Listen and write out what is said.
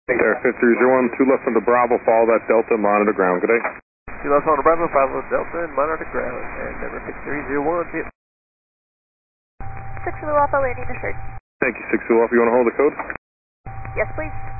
There, 5301, 2 left on the Bravo, follow that Delta, monitor ground, good day. 2 left on the Bravo, follow Delta, and monitor ground, and number 5301, see you. 6 Kilo Alpha landing to search. Thank you, 6 Alpha, you want to hold the code? Yes, please.